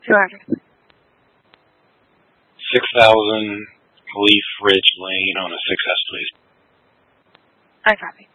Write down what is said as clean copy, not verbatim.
200. 6000 Leaf Ridge Lane on a 6S, please. I copy.